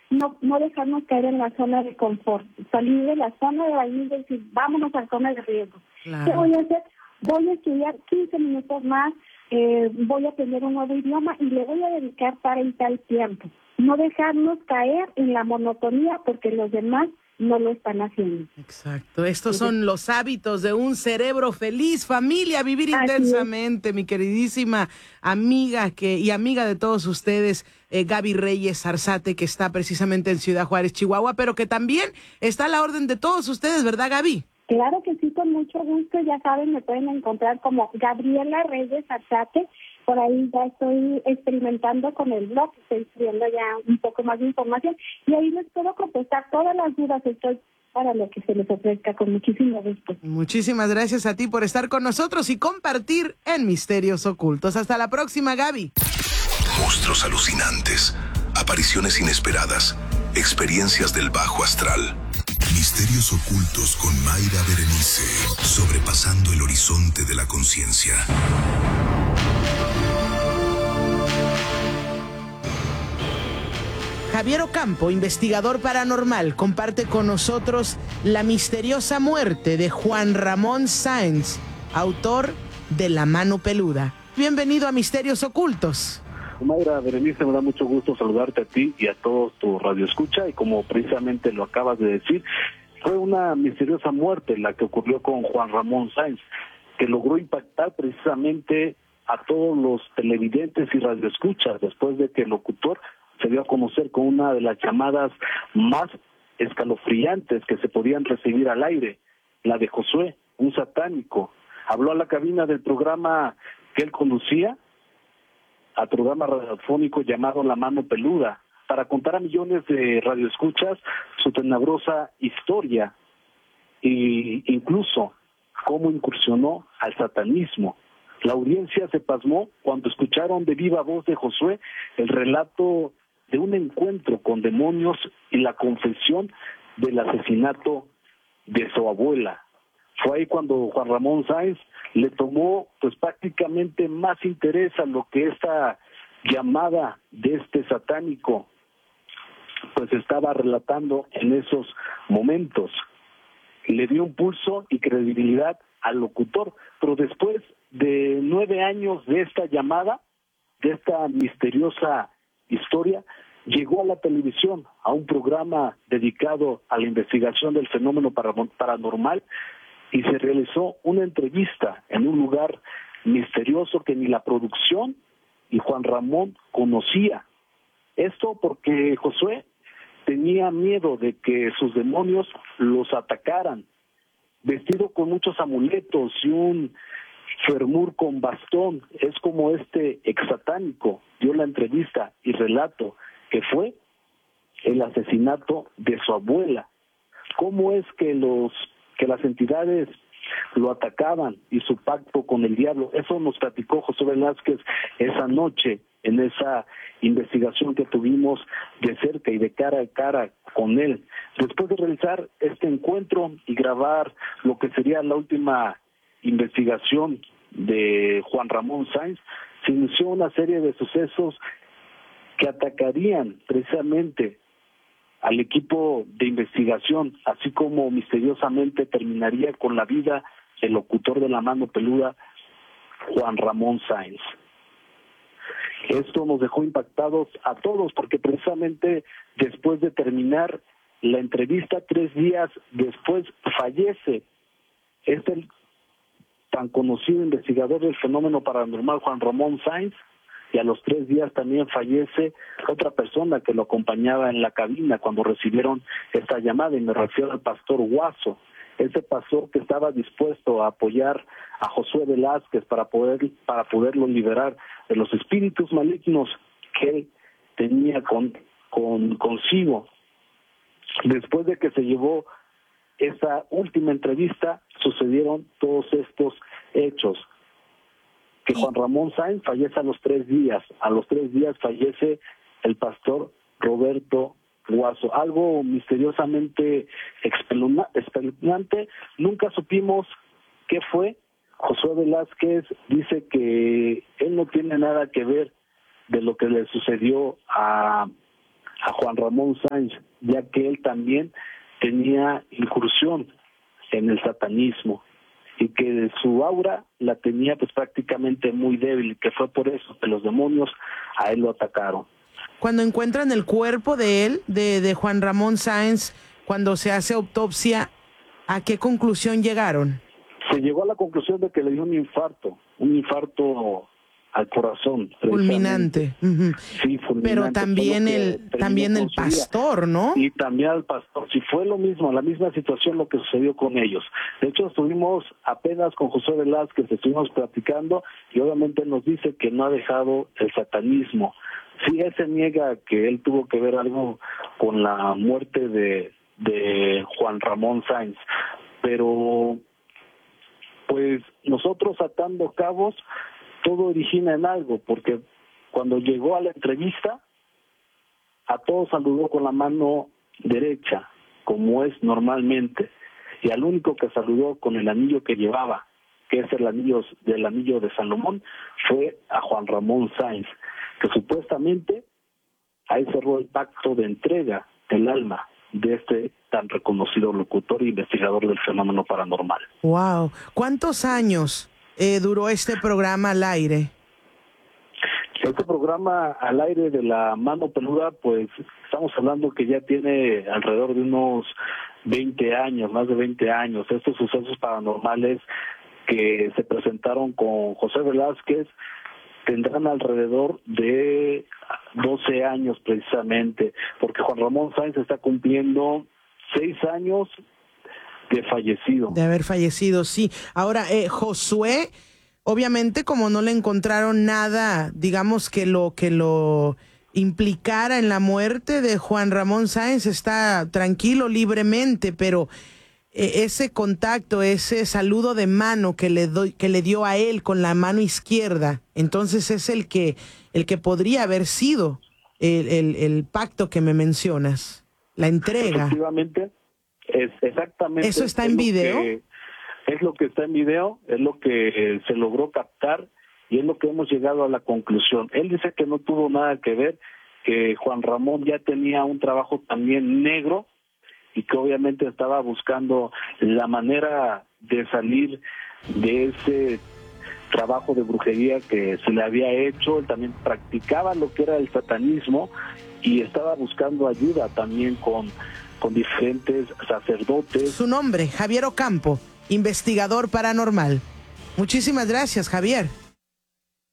no dejarnos caer en la zona de confort, salir de la zona de ahí y decir, vámonos a la zona de riesgo. Claro. ¿Qué voy a hacer? Voy a estudiar 15 minutos más, voy a aprender un nuevo idioma y le voy a dedicar tal y tal tiempo. No dejarnos caer en la monotonía porque los demás no lo están haciendo. Exacto. Estos son los hábitos de un cerebro feliz, familia, vivir Así intensamente, mi queridísima amiga y amiga de todos ustedes, Gaby Reyes Arzate, que está precisamente en Ciudad Juárez, Chihuahua, pero que también está a la orden de todos ustedes, ¿verdad, Gaby? Claro que sí, con mucho gusto. Ya saben, me pueden encontrar como Gabriela Reyes Arzate. Por ahí ya estoy experimentando con el blog, estoy escribiendo ya un poco más de información y ahí les puedo contestar todas las dudas. Estoy para lo que se les ofrezca con muchísimo gusto. Muchísimas gracias a ti por estar con nosotros y compartir en Misterios Ocultos. Hasta la próxima, Gaby. Monstruos alucinantes, apariciones inesperadas, experiencias del bajo astral. Misterios Ocultos con Mayra Berenice, sobrepasando el horizonte de la conciencia. Javier Ocampo, investigador paranormal, comparte con nosotros la misteriosa muerte de Juan Ramón Sáenz, autor de La Mano Peluda. Bienvenido a Misterios Ocultos. Mayra Berenice, me da mucho gusto saludarte a ti y a todos tu radioescucha, y como precisamente lo acabas de decir, fue una misteriosa muerte la que ocurrió con Juan Ramón Sáenz, que logró impactar precisamente a todos los televidentes y radioescuchas, después de que el locutor se dio a conocer con una de las llamadas más escalofriantes que se podían recibir al aire, la de Josué, un satánico. Habló a la cabina del programa que él conducía, al programa radiofónico llamado La Mano Peluda, para contar a millones de radioescuchas su tenebrosa historia e incluso cómo incursionó al satanismo. La audiencia se pasmó cuando escucharon de viva voz de Josué el relato de un encuentro con demonios y la confesión del asesinato de su abuela. Fue ahí cuando Juan Ramón Sáenz le tomó pues prácticamente más interés a lo que esta llamada de este satánico pues estaba relatando en esos momentos. Le dio un pulso y credibilidad al locutor, pero después de 9 años de esta llamada, de esta misteriosa historia, llegó a la televisión, a un programa dedicado a la investigación del fenómeno paranormal, y se realizó una entrevista en un lugar misterioso que ni la producción y Juan Ramón conocía. Esto porque Josué tenía miedo de que sus demonios los atacaran, vestido con muchos amuletos y un fermur con bastón. Es como este exsatánico dio la entrevista y relato que fue el asesinato de su abuela. ¿Cómo es que las entidades lo atacaban y su pacto con el diablo? Eso nos platicó José Velázquez esa noche en esa investigación que tuvimos de cerca y de cara a cara con él. Después de realizar este encuentro y grabar lo que sería la última investigación de Juan Ramón Sáenz, se inició una serie de sucesos que atacarían precisamente al equipo de investigación, así como misteriosamente terminaría con la vida del locutor de La Mano Peluda, Juan Ramón Sáenz. Esto nos dejó impactados a todos, porque precisamente después de terminar la entrevista, 3 días después fallece este tan conocido investigador del fenómeno paranormal, Juan Ramón Sáenz, y a los 3 días también fallece otra persona que lo acompañaba en la cabina cuando recibieron esta llamada, y me refiero al pastor Guaso, ese pastor que estaba dispuesto a apoyar a Josué Velázquez para poderlo liberar de los espíritus malignos que él tenía consigo. Después de que se llevó esa última entrevista, sucedieron todos estos hechos. Que Juan Ramón Sáenz fallece a los 3 días. A los 3 días fallece el pastor Roberto Guaso. Algo misteriosamente espeluznante. Nunca supimos qué fue. Josué Velázquez dice que él no tiene nada que ver de lo que le sucedió a a Juan Ramón Sáenz, ya que él también tenía incursión en el satanismo y que su aura la tenía pues prácticamente muy débil, y que fue por eso que los demonios a él lo atacaron. Cuando encuentran el cuerpo de él, de Juan Ramón Sáenz, cuando se hace autopsia, ¿a qué conclusión llegaron? Se llegó a la conclusión de que le dio un infarto al corazón. Fulminante. Uh-huh. Sí, fulminante. Pero también el pastor, ¿no? Y también al pastor. Sí, fue lo mismo, la misma situación lo que sucedió con ellos. De hecho, estuvimos apenas con José Velázquez, estuvimos platicando, y obviamente nos dice que no ha dejado el satanismo. Sí, él se niega que él tuvo que ver algo con la muerte de Juan Ramón Sáenz, pero pues nosotros atando cabos, todo origina en algo, porque cuando llegó a la entrevista, a todos saludó con la mano derecha, como es normalmente, y al único que saludó con el anillo que llevaba, que es el anillo de Salomón, fue a Juan Ramón Sáenz, que supuestamente ahí cerró el pacto de entrega del alma de este tan reconocido locutor e investigador del fenómeno paranormal. Wow. ¿Cuántos años duró este programa al aire? Este programa al aire de La Mano Peluda, pues estamos hablando que ya tiene alrededor de unos 20 años, más de 20 años. Estos sucesos paranormales que se presentaron con José Velázquez tendrán alrededor de 12 años precisamente, porque Juan Ramón Sáenz está cumpliendo 6 años de fallecido. De haber fallecido, sí. Ahora, Josué, obviamente como no le encontraron nada, digamos que lo implicara en la muerte de Juan Ramón Sáenz, está tranquilo, libremente, pero ese contacto, ese saludo de mano que le dio a él con la mano izquierda, entonces es el que podría haber sido el pacto que me mencionas, la entrega. Efectivamente, es exactamente. ¿Eso está en video? Es lo que está en video, es lo que se logró captar y es lo que hemos llegado a la conclusión. Él dice que no tuvo nada que ver, que Juan Ramón ya tenía un trabajo también negro y que obviamente estaba buscando la manera de salir de ese trabajo de brujería que se le había hecho. Él también practicaba lo que era el satanismo y estaba buscando ayuda también con diferentes sacerdotes. Su nombre, Javier Ocampo, investigador paranormal. Muchísimas gracias, Javier.